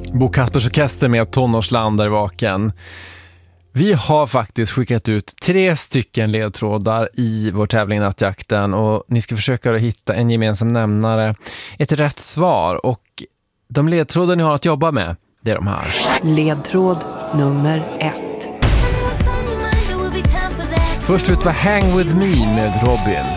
Bo Kaspers Orkester med Tonårsland där vaken. Vi har faktiskt skickat ut 3 stycken ledtrådar i vår tävling Nattjakten och ni ska försöka hitta en gemensam nämnare, ett rätt svar, och de ledtrådar ni har att jobba med, det är de här. Ledtråd nummer 1. Först ut var Hang With Me med Robin.